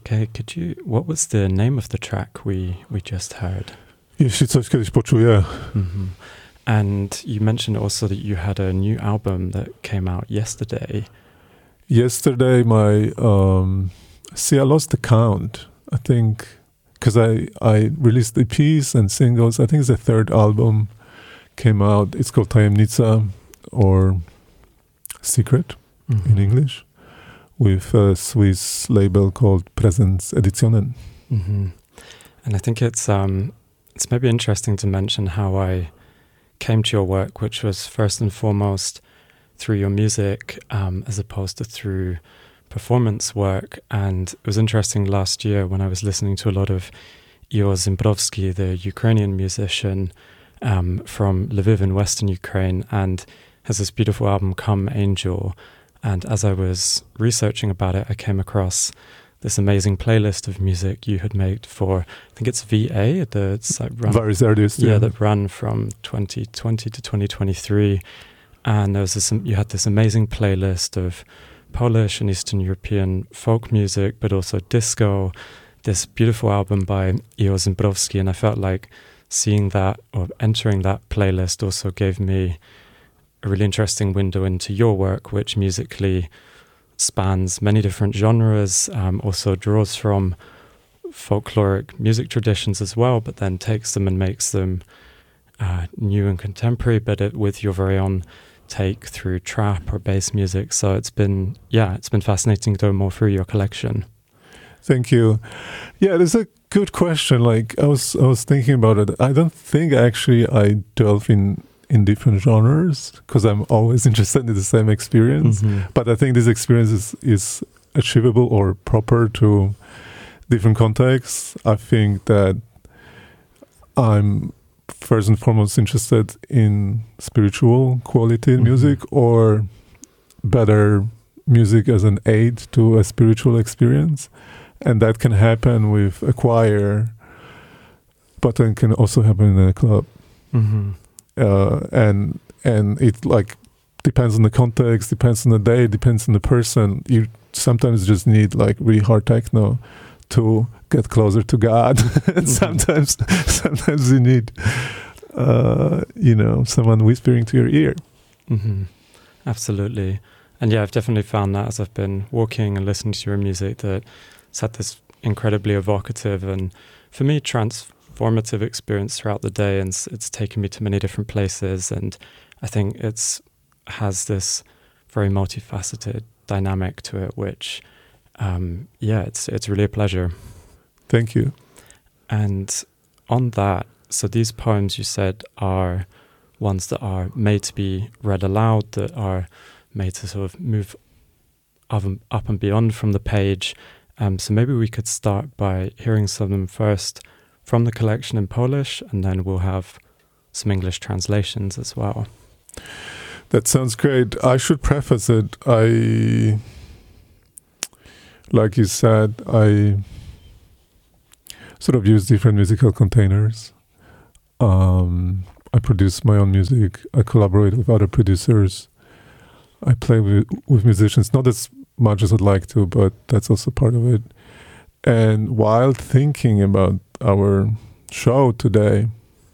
Okay, what was the name of the track we just heard? Jeśli coś kiedyś poczuję. Mm-hmm. And you mentioned also that you had a new album that came out yesterday. Yesterday, I lost the count. I think, because I released EPs and singles. I think the third album came out. It's called Tajemnica, or Secret in English, with a Swiss label called Presence Editionen. Mm-hmm. And I think it's maybe interesting to mention how I came to your work, which was first and foremost through your music, as opposed to through performance work. And it was interesting last year when I was listening to a lot of Ihor Zimbrovsky, the Ukrainian musician from Lviv in Western Ukraine, and has this beautiful album, Come Angel. And as I was researching about it, I came across this amazing playlist of music you had made for, I think it's VA, Various artists, that ran from 2020 to 2023. And there was you had this amazing playlist of Polish and Eastern European folk music, but also disco, this beautiful album by Ihor Zimbrovsky. And I felt like seeing that or entering that playlist also gave me a really interesting window into your work, which musically spans many different genres, also draws from folkloric music traditions as well, but then takes them and makes them new and contemporary, but with your very own take through trap or bass music. So it's been fascinating to go more through your collection. Thank you. Yeah, that's a good question. Like I was thinking about it. I don't think actually I delve in different genres because I'm always interested in the same experience. Mm-hmm. But I think this experience is achievable or proper to different contexts. I think that I'm first and foremost interested in spiritual quality in music, or better, music as an aid to a spiritual experience. And that can happen with a choir, but it can also happen in a club. Mm-hmm. And it like depends on the context, depends on the day, depends on the person. You sometimes just need like really hard techno to get closer to God. And sometimes you need, someone whispering to your ear. Mm-hmm. Absolutely. And yeah, I've definitely found that as I've been walking and listening to your music, that it's had this incredibly evocative and, for me, transformative experience throughout the day, and it's taken me to many different places, and I think it's has this very multifaceted dynamic to it, which it's really a pleasure. Thank you. And on that, so these poems you said are ones that are made to be read aloud, that are made to sort of move up and beyond from the page. So maybe we could start by hearing some of them first from the collection in Polish, and then we'll have some English translations as well. That sounds great. I should preface it. Like you said, I sort of use different musical containers. I produce my own music. I collaborate with other producers. I play with musicians, not as much as I'd like to, but that's also part of it. And while thinking about our show today,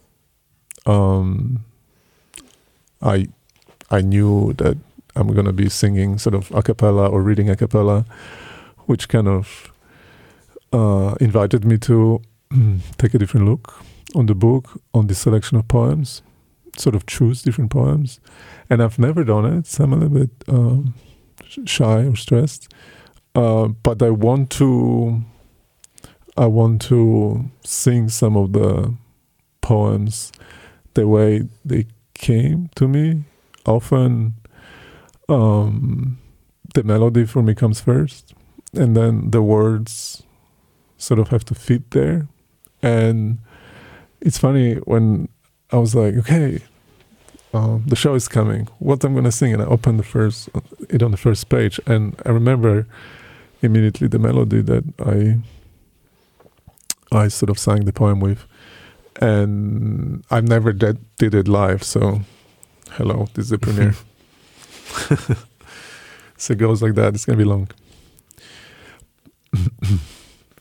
I knew that I'm going to be singing sort of a cappella or reading a cappella, which kind of invited me to take a different look on the book, on this selection of poems, sort of choose different poems. And I've never done it, so I'm a little bit shy or stressed. But I want to sing some of the poems the way they came to me. Often the melody for me comes first, and then the words sort of have to fit there. And it's funny when I was like, okay, the show is coming, what I'm going to sing, and I opened it on the first page, and I remember immediately the melody that I sort of sang the poem with. And I've never did it live, so hello, this is the premiere. So it goes like that. It's going to be long.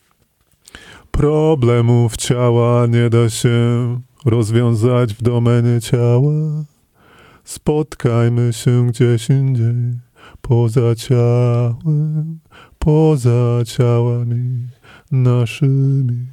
Problemów ciała nie da się rozwiązać w domenie ciała. Spotkajmy się gdzieś indziej, poza ciałem, poza ciałami naszymi.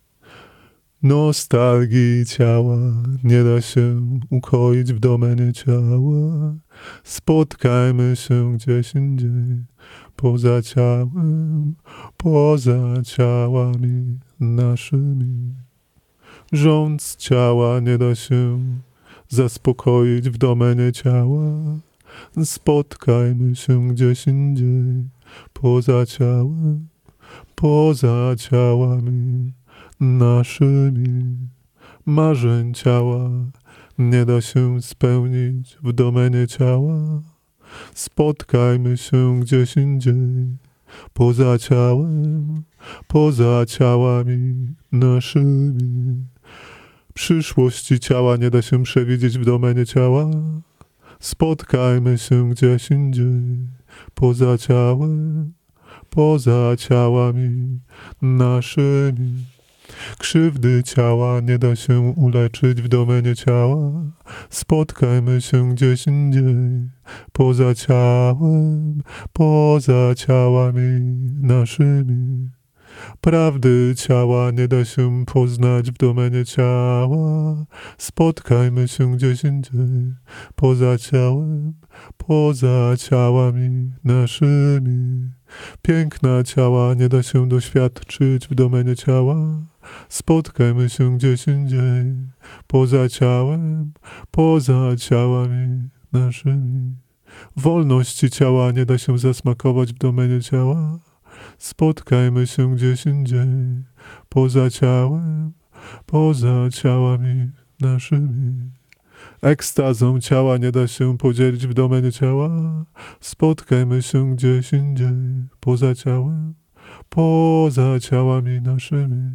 Nostalgii ciała nie da się ukoić w domenie ciała. Spotkajmy się gdzieś indziej, poza ciałem, poza ciałami naszymi. Rząd ciała nie da się zaspokoić w domenie ciała. Spotkajmy się gdzieś indziej, poza ciałem, poza ciałami naszymi. Marzeń ciała nie da się spełnić w domenie ciała. Spotkajmy się gdzieś indziej, poza ciałem, poza ciałami naszymi. Przyszłości ciała nie da się przewidzieć w domenie ciała. Spotkajmy się gdzieś indziej, poza ciałem, poza ciałami naszymi. Krzywdy ciała nie da się uleczyć w domenie ciała. Spotkajmy się gdzieś indziej, poza ciałem, poza ciałami naszymi. Prawdy ciała nie da się poznać w domenie ciała. Spotkajmy się gdzieś indziej, poza ciałem, poza ciałami naszymi. Piękna ciała nie da się doświadczyć w domenie ciała. Spotkajmy się gdzieś indziej, poza ciałem, poza ciałami naszymi. Wolności ciała nie da się zasmakować w domenie ciała. Spotkajmy się gdzieś indziej, poza ciałem, poza ciałami naszymi. Ekstazą ciała nie da się podzielić w domenie ciała. Spotkajmy się gdzieś indziej, poza ciałem, poza ciałami naszymi.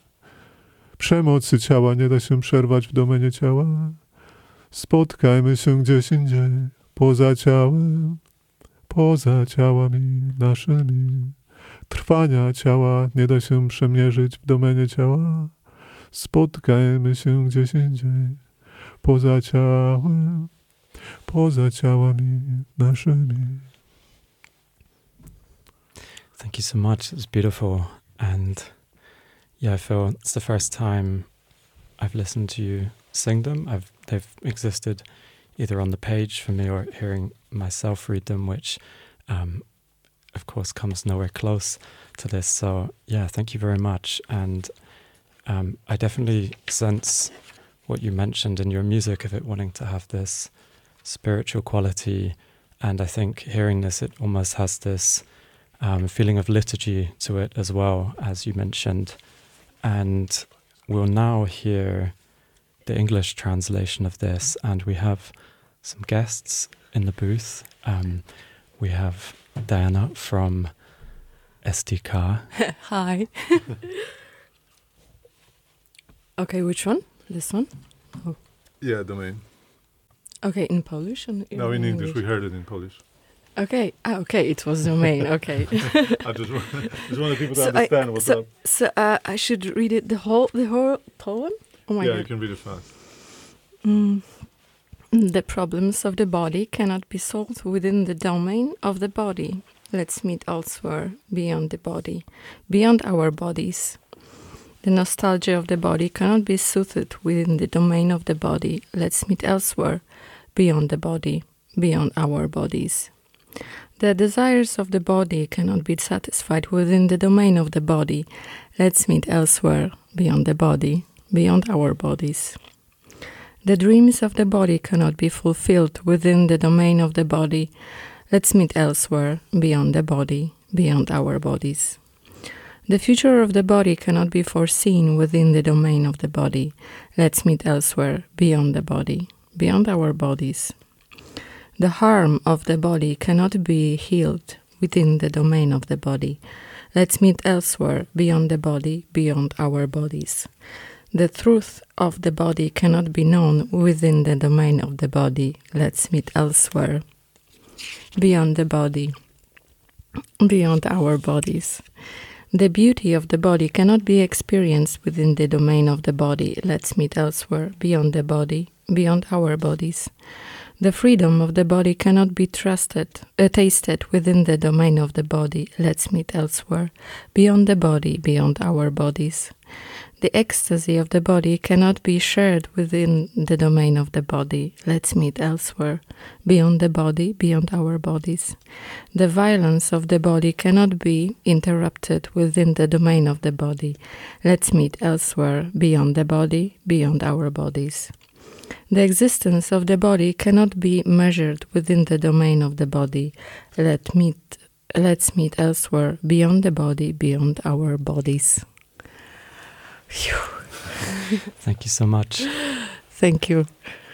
Przemocy ciała nie da się przerwać w domenie ciała. Spotkajmy się gdzieś indziej, poza ciałem, poza ciałami naszymi. Trwania ciała nie da się przemierzyć w domenie ciała. Spotkajmy się gdzieś indziej, poza ciałem, poza ciałami naszymi. Thank you so much. It's beautiful. And yeah, I feel it's the first time I've listened to you sing them. They've existed either on the page for me or hearing myself read them, which of course comes nowhere close to this. So yeah, thank you very much. And I definitely sense what you mentioned in your music of it wanting to have this spiritual quality. And I think hearing this, it almost has this feeling of liturgy to it as well, as you mentioned. And we'll now hear the English translation of this, and we have some guests in the booth. We have Diana from SDK. Hi. Okay, which one? This one? Oh. Yeah, domain. Okay, in Polish? And No, in English. We heard it in Polish. Okay. Okay, it was domain. Okay. I just wanted people to understand what's up. So I should read it the whole poem. Oh my God. You can read it fast. The problems of the body cannot be solved within the domain of the body. Let's meet elsewhere, beyond the body, beyond our bodies. The nostalgia of the body cannot be soothed within the domain of the body. Let's meet elsewhere, beyond the body, beyond our bodies. The desires of the body cannot be satisfied within the domain of the body. Let's meet elsewhere, beyond the body, beyond our bodies. The dreams of the body cannot be fulfilled within the domain of the body. Let's meet elsewhere, beyond the body, beyond our bodies. The future of the body cannot be foreseen within the domain of the body. Let's meet elsewhere, beyond the body, beyond our bodies. The harm of the body cannot be healed within the domain of the body. Let's meet elsewhere, beyond the body, beyond our bodies. The truth of the body cannot be known within the domain of the body. Let's meet elsewhere, beyond the body, beyond our bodies. The beauty of the body cannot be experienced within the domain of the body. Let's meet elsewhere, beyond the body, beyond our bodies. The freedom of the body cannot be tasted within the domain of the body. Let's meet elsewhere, beyond the body, beyond our bodies. The ecstasy of the body cannot be shared within the domain of the body. Let's meet elsewhere, beyond the body, beyond our bodies. The violence of the body cannot be interrupted within the domain of the body. Let's meet elsewhere, beyond the body, beyond our bodies. The existence of the body cannot be measured within the domain of the body. Let's meet elsewhere, beyond the body, beyond our bodies. Thank you so much. Thank you.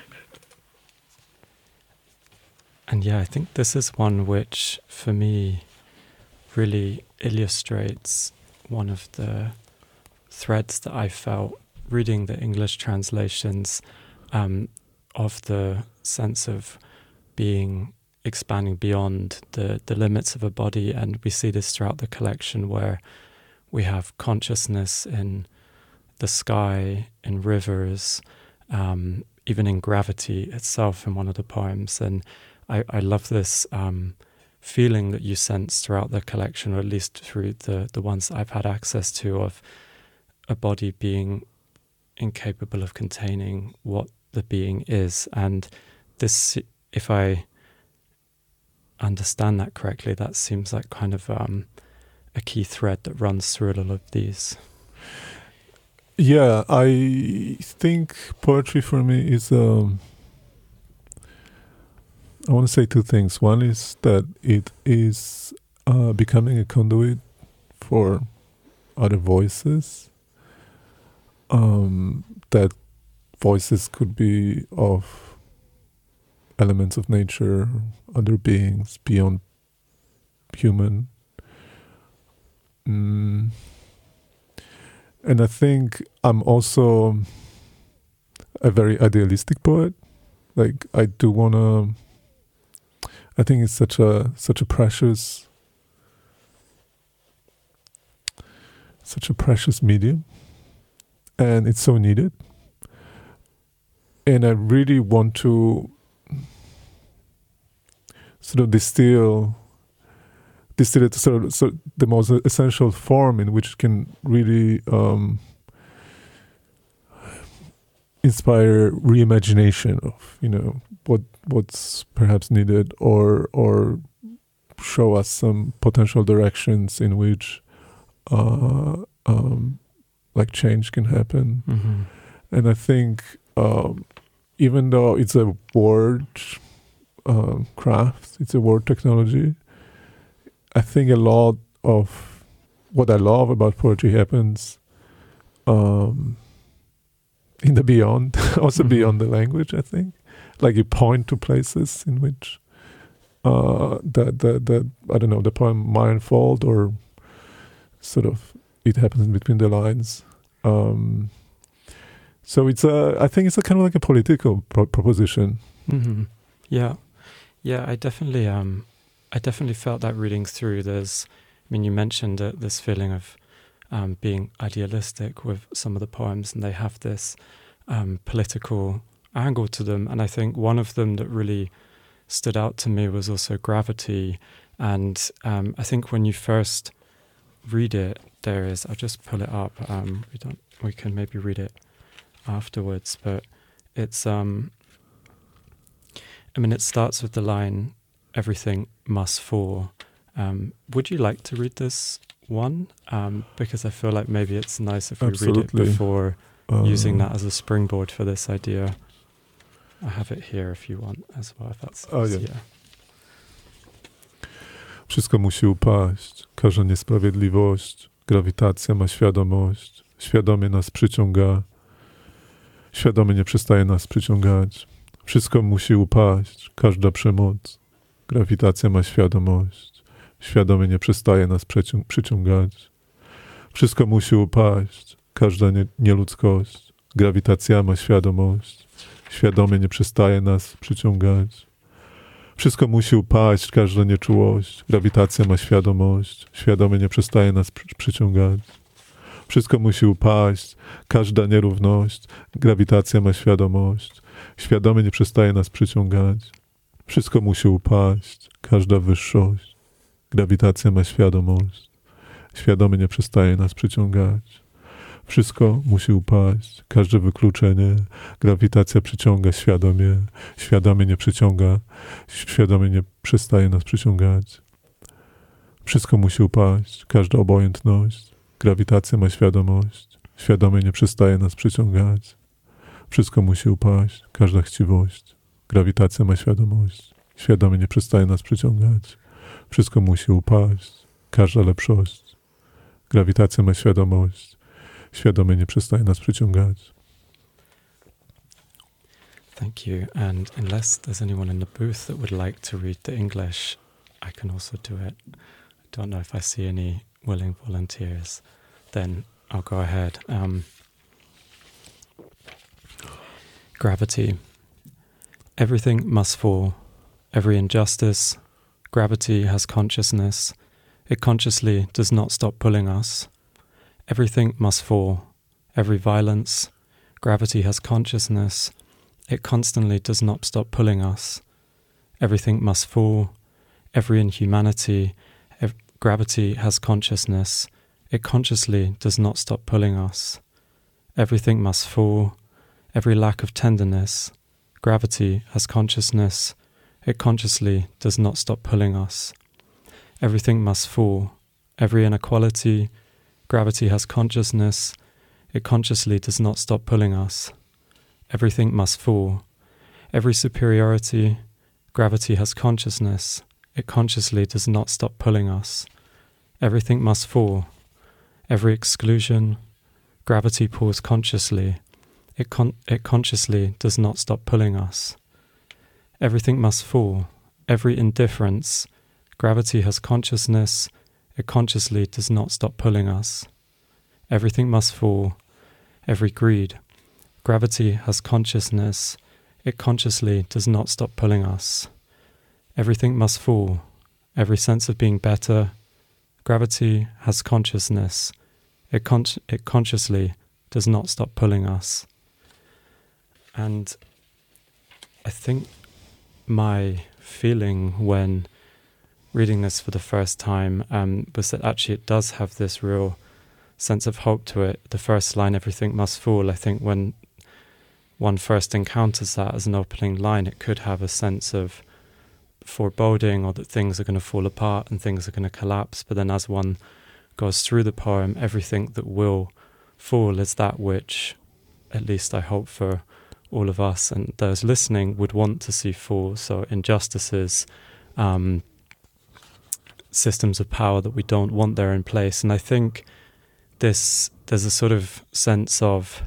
And yeah, I think this is one which, for me, really illustrates one of the threads that I felt reading the English translations of the sense of being expanding beyond the limits of a body. And we see this throughout the collection, where we have consciousness in the sky, in rivers, even in gravity itself in one of the poems. And I love this feeling that you sense throughout the collection, or at least through the ones that I've had access to, of a body being incapable of containing what the being is. And this, if I understand that correctly, that seems like kind of a key thread that runs through all of these. Yeah, I think poetry for me is, I want to say two things. One is that it is becoming a conduit for other voices. That voices could be of elements of nature, other beings beyond human. And I think I'm also a very idealistic poet. Like, I do wanna. I think it's such a precious medium, and it's so needed. And I really want to sort of distill it to sort of the most essential form in which it can really inspire reimagination of, you know, what's perhaps needed, or show us some potential directions in which like change can happen. Mm-hmm. And I think even though it's a word craft, it's a word technology, I think a lot of what I love about poetry happens in the beyond, also beyond the language, I think. Like, you point to places in which that I don't know, the poem might unfold, or sort of it happens in between the lines. So I think it's a kind of like a political proposition. Mm-hmm. Yeah, I definitely felt that reading through. You mentioned this feeling of being idealistic with some of the poems, and they have this political angle to them. And I think one of them that really stood out to me was also Gravity. And I think when you first read it, I'll just pull it up. We can maybe read it afterwards, but it's it starts with the line, "Everything must fall." Would you like to read this one? Because I feel like maybe it's nice if we read it before using that as a springboard for this idea. I have it here if you want as well, if that's easier. Wszystko musi upaść, każe niesprawiedliwość, grawitacja ma świadomość, świadomie nas przyciąga, świadomie nie przestaje nas przyciągać. Wszystko musi upaść, każda przemoc, grawitacja ma świadomość, świadomie nie przestaje nas przyciągać. Wszystko musi upaść, każda nieludzkość, grawitacja ma świadomość, świadomie nie przestaje nas przyciągać. Wszystko musi upaść, każda nieczułość. Grawitacja ma świadomość. Świadomie nie przestaje nas przyciągać. Wszystko musi upaść, każda nierówność. Grawitacja ma świadomość. Świadomie nie przestaje nas przyciągać. Wszystko musi upaść, każda wyższość. Grawitacja ma świadomość. Świadomie nie przestaje nas przyciągać. Wszystko musi upaść, każde wykluczenie. Grawitacja przyciąga świadomie. Świadomie nie przyciąga. Świadomie nie przestaje nas przyciągać. Wszystko musi upaść, każda obojętność. Grawitacja ma świadomość. Świadomie nie przestaje nas przyciągać. Wszystko musi upaść, każda chciwość. Grawitacja ma świadomość. Świadomie nie przestaje nas przyciągać. Wszystko musi upaść, każda lepszość. Grawitacja ma świadomość. Świadomie nie przestaje nas przyciągać. Thank you. And unless there's anyone in the booth that would like to read the English, I can also do it. I don't know if I see any willing volunteers. Then I'll go ahead. Gravity. Everything must fall. Every injustice. Gravity has consciousness. It consciously does not stop pulling us. Everything must fall. Every violence. Gravity has consciousness. It constantly does not stop pulling us. Everything must fall. Every inhumanity. Gravity has consciousness. It consciously does not stop pulling us. Everything must fall. Every lack of tenderness. Gravity has consciousness. It consciously does not stop pulling us. Everything must fall. Every inequality. Gravity has consciousness. It consciously does not stop pulling us. Everything must fall. Every superiority. Gravity has consciousness. It consciously does not stop pulling us. Everything must fall. Every exclusion. Gravity pulls consciously. It consciously does not stop pulling us. Everything must fall. Every indifference. Gravity has consciousness. It consciously does not stop pulling us. Everything must fall. Every greed. Gravity has consciousness. It consciously does not stop pulling us. Everything must fall. Every sense of being better. Gravity has consciousness. It consciously does not stop pulling us. And I think my feeling when reading this for the first time was that actually it does have this real sense of hope to it. The first line, everything must fall, I think when one first encounters that as an opening line, it could have a sense of foreboding or that things are going to fall apart and things are going to collapse. But then as one goes through the poem, everything that will fall is that which, at least I hope for all of us and those listening, would want to see fall. So injustices, systems of power that we don't want there in place. And I think there's a sort of sense of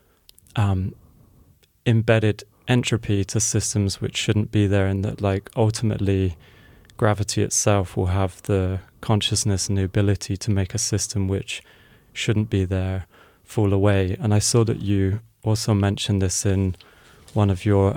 embedded entropy to systems which shouldn't be there, and that like ultimately gravity itself will have the consciousness and the ability to make a system which shouldn't be there fall away. And I saw that you also mentioned this in one of your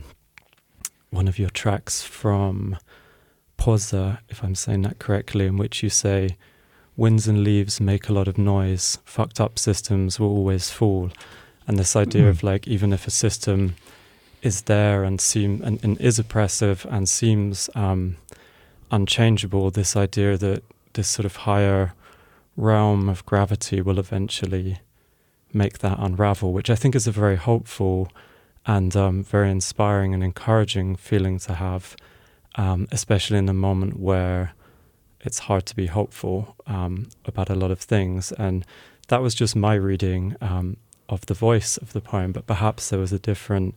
tracks from Poza, if I'm saying that correctly, in which you say, winds and leaves make a lot of noise, fucked up systems will always fall. And this idea of like, even if a system is there and is oppressive and seems unchangeable, this idea that this sort of higher realm of gravity will eventually make that unravel, which I think is a very hopeful and very inspiring and encouraging feeling to have, especially in a moment where it's hard to be hopeful about a lot of things. And that was just my reading of the voice of the poem, but perhaps there was a different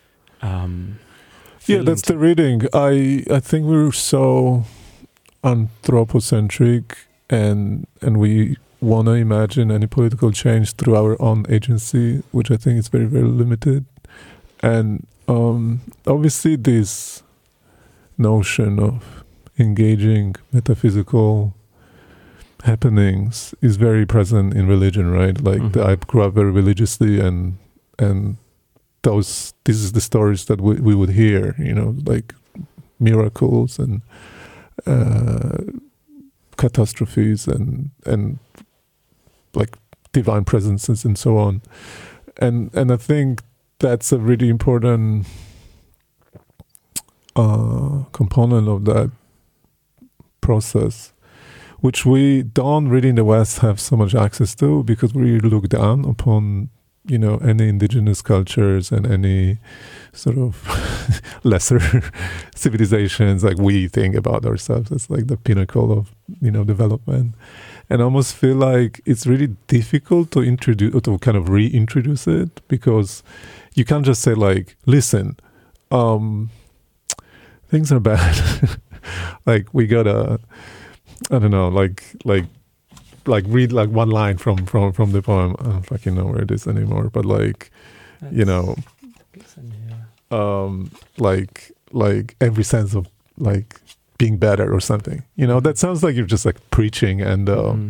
yeah, that's the reading. I think we're so anthropocentric and we want to imagine any political change through our own agency, which I think is very, very limited. And obviously this notion of engaging metaphysical happenings is very present in religion, right? Like I grew up very religiously, and this is the stories that we would hear, you know, like miracles and catastrophes and like divine presences and so on. And I think that's a really important component of that process, which we don't really in the West have so much access to, because we look down upon, you know, any indigenous cultures and any sort of lesser civilizations. Like, we think about ourselves as like the pinnacle of, you know, development, and almost feel like it's really difficult to introduce, or to kind of reintroduce it, because you can't just say like, listen, things are bad. Like, we gotta, I don't know, like read like one line from the poem. I don't fucking know where it is anymore, but like, that's, you know, like every sense of like being better or something. You know, that sounds like you're just like preaching, and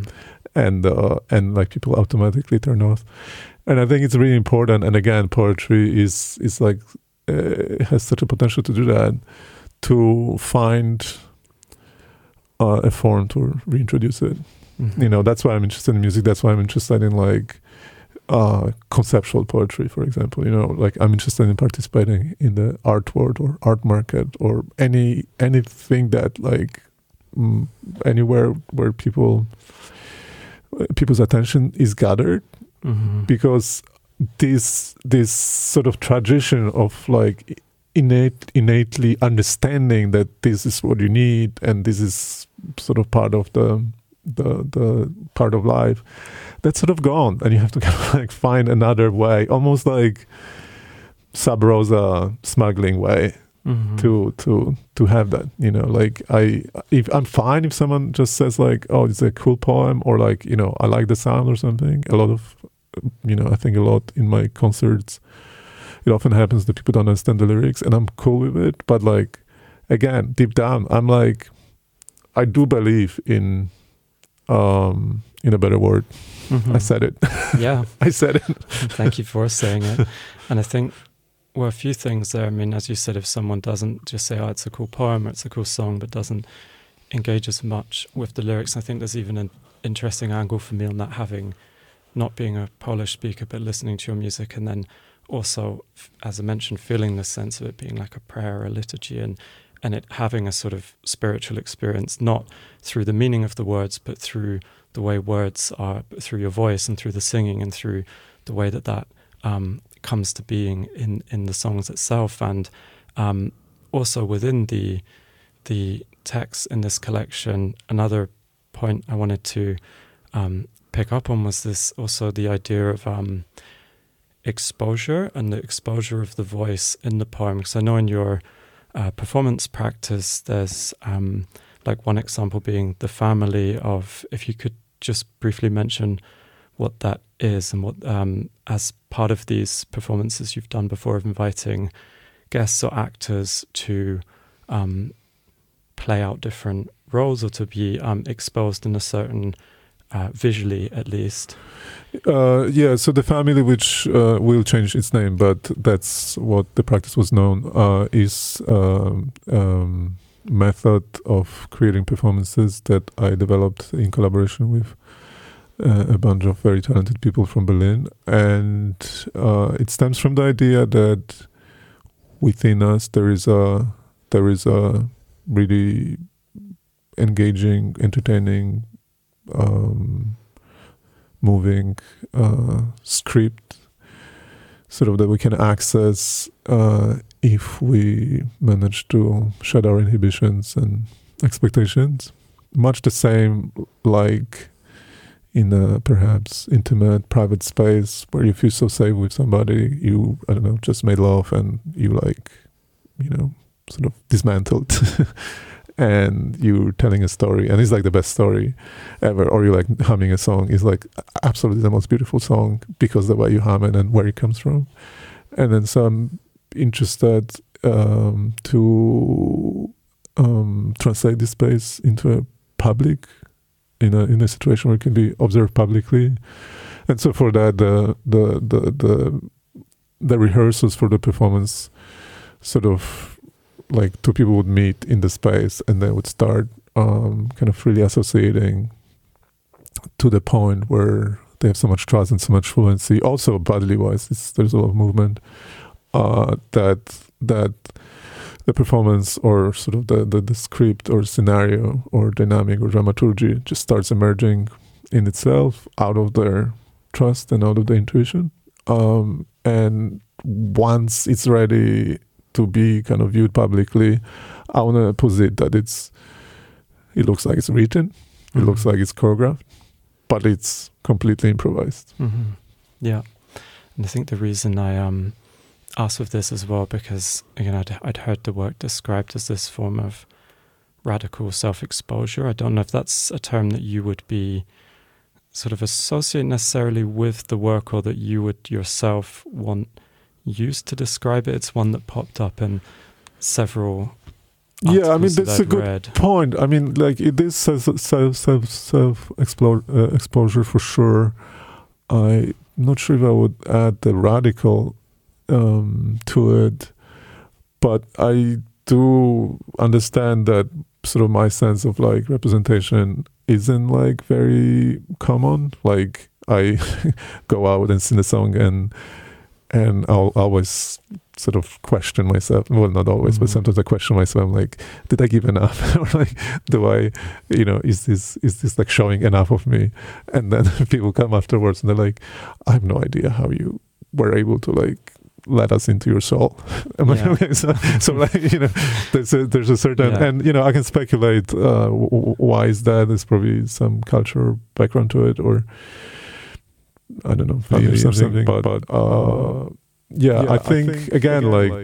like people automatically turn off. And I think it's really important. And again, poetry is like it has such a potential to do that, to find a form to reintroduce it. You know, that's why I'm interested in music. That's why I'm interested in like conceptual poetry, for example. You know, like I'm interested in participating in the art world or art market, or anything that like anywhere where people's attention is gathered, because this sort of tradition of like innately understanding that this is what you need, and this is sort of part of the part of life, that's sort of gone, and you have to kind of like find another way, almost like sub rosa smuggling way to have that. You know, like I'm fine if someone just says like, oh, it's a cool poem, or like, you know, I like the sound or something. A lot of, you know, I think a lot in my concerts, it often happens that people don't understand the lyrics, and I'm cool with it. But like, again, deep down, I'm like, I do believe in a better word. I said it. Yeah. I said it. Thank you for saying it. And I think, well, a few things there. I mean, as you said, if someone doesn't just say, oh, it's a cool poem or it's a cool song, but doesn't engage as much with the lyrics, I think there's even an interesting angle for me on that, having not being a Polish speaker, but listening to your music, and then also, as I mentioned, feeling the sense of it being like a prayer or a liturgy, and it having a sort of spiritual experience, not through the meaning of the words, but through the way words are, through your voice and through the singing, and through the way that comes to being in the songs itself. And also within the text in this collection, another point I wanted to pick up on was this, also the idea of exposure, and the exposure of the voice in the poem. Because I know in your performance practice, there's like one example being the family of, if you could just briefly mention what that is, and what as part of these performances you've done before, of inviting guests or actors to play out different roles, or to be exposed in a certain visually at least. Yeah, so the family, which will change its name, but that's what the practice was known, is method of creating performances that I developed in collaboration with a bunch of very talented people from Berlin. And it stems from the idea that within us there is a really engaging, entertaining, moving script, sort of, that we can access if we manage to shed our inhibitions and expectations. Much the same like in a perhaps intimate, private space where you feel so safe with somebody you, I don't know, just made love, and you like, you know, sort of dismantled and you're telling a story, and it's like the best story ever, or you're like humming a song, is like absolutely the most beautiful song because the way you hum it and where it comes from. And then so I'm interested to translate this space into a public, in a situation where it can be observed publicly. And so for that, the rehearsals for the performance sort of like two people would meet in the space and they would start kind of really associating to the point where they have so much trust and so much fluency. Also, bodily wise, there's a lot of movement that the performance or sort of the script or scenario or dynamic or dramaturgy just starts emerging in itself out of their trust and out of the intuition. And once it's ready to be kind of viewed publicly, I want to posit that it looks like it's written, it looks like it's choreographed, but it's completely improvised. Mm-hmm. Yeah, and I think the reason I asked with this as well, because again I'd heard the work described as this form of radical self-exposure. I don't know if that's a term that you would be sort of associate necessarily with the work, or that you would yourself want used to describe it. It's one that popped up in several articles. Yeah, I mean, that's a good point. I mean, like, it is self-exposure for sure. I'm not sure if I would add the radical to it, but I do understand that sort of my sense of like representation isn't like very common. Like, I go out and sing a song and I'll always sort of question myself. Well, not always, but sometimes I question myself. I'm like, did I give enough? Or like, do I, is this like showing enough of me? And then people come afterwards and they're like, I have no idea how you were able to like let us into your soul. I'm like, okay, so like, there's a certain, and I can speculate why is that. There's probably some cultural background to it, or I don't know, family or something. But I think again, like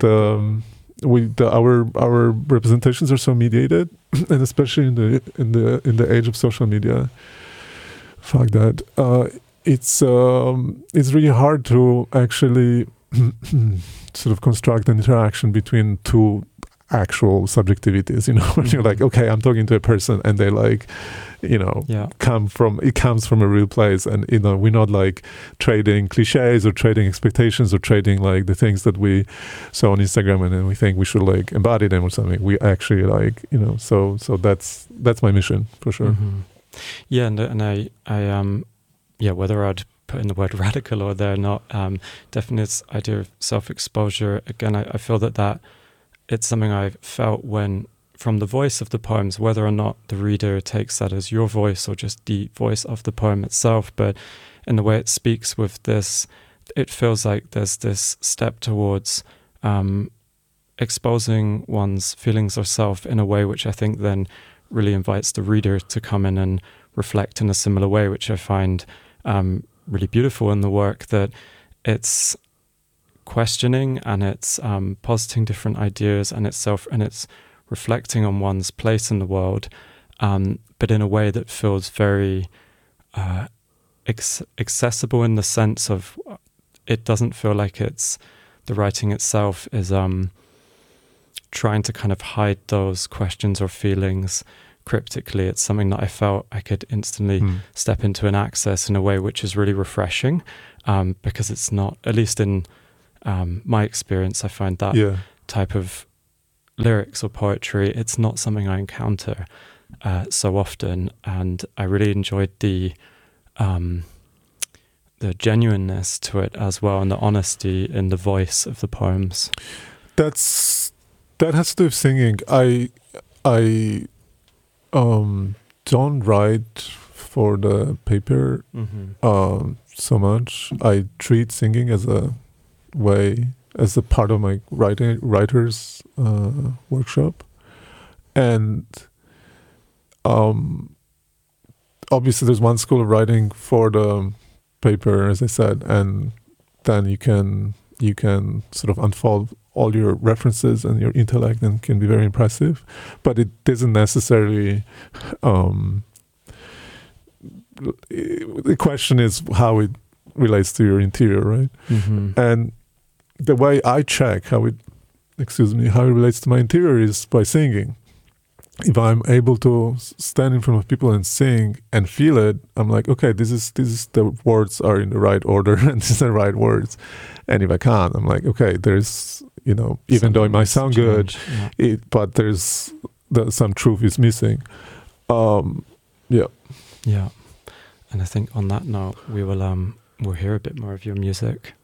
our representations are so mediated, and especially in the age of social media, fuck that. It's really hard to actually sort of construct an interaction between two actual subjectivities, when you're like, okay, I'm talking to a person and they like, comes from a real place, and we're not like trading cliches or trading expectations or trading like the things that we saw on Instagram and then we think we should like embody them or something. We actually like, so that's my mission for sure. Mm-hmm. Yeah, and I whether I'd put in the word radical or they're not, definitely this idea of self-exposure. Again, I feel that it's something I felt when, from the voice of the poems, whether or not the reader takes that as your voice or just the voice of the poem itself, but in the way it speaks with this, it feels like there's this step towards exposing one's feelings or self in a way which I think then really invites the reader to come in and reflect in a similar way, which I find really beautiful in the work, that it's questioning and it's positing different ideas and it's reflecting on one's place in the world, but in a way that feels very accessible, in the sense of it doesn't feel like it's the writing itself is trying to kind of hide those questions or feelings cryptically. It's something that I felt I could instantly step into and access in a way which is really refreshing, because it's not, at least in my experience, I find that type of lyrics or poetry, it's not something I encounter so often, and I really enjoyed the genuineness to it as well, and the honesty in the voice of the poems. That has to do with singing. I don't write for the paper so much. I treat singing as a part of my writer's workshop, and obviously there's one school of writing for the paper, as I said, and then you can sort of unfold all your references and your intellect, and can be very impressive, but it doesn't necessarily the question is how it relates to your interior, right? And the way I check how it relates to my interior is by singing. If I'm able to stand in front of people and sing and feel it, I'm like, okay, this is the words are in the right order and these are the right words. And if I can't, I'm like, okay, there's you know, even though it might sound good, but there's some truth is missing. Yeah, and I think on that note, we'll hear a bit more of your music.